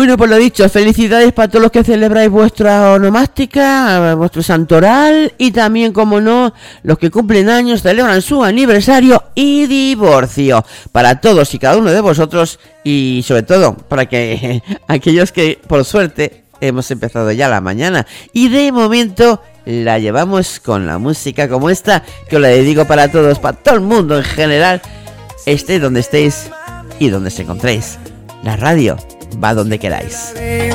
Bueno, pues lo dicho, felicidades para todos los que celebráis vuestra onomástica, vuestro santoral y también, como no, los que cumplen años, celebran su aniversario y divorcio. Para todos y cada uno de vosotros y sobre todo para que aquellos que por suerte hemos empezado ya la mañana y de momento la llevamos con la música como esta, que os la dedico para todos, para todo el mundo en general, estéis donde estéis y donde se encontréis. La radio va donde queráis.